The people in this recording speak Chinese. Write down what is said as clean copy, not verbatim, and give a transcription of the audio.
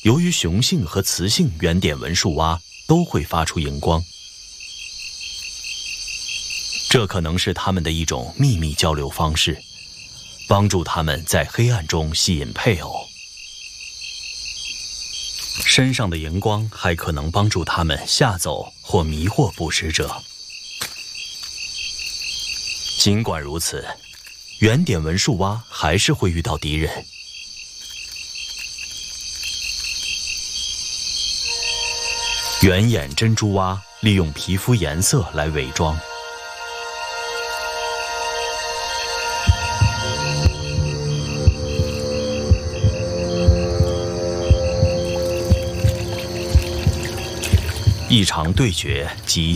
由于雄性和雌性圆点纹树蛙都会发出荧光，这可能是它们的一种秘密交流方式，帮助它们在黑暗中吸引配偶。身上的荧光还可能帮助它们吓走或迷惑捕食者。尽管如此，圆点纹树蛙还是会遇到敌人。圆眼珍珠蛙利用皮肤颜色来伪装。一场对决即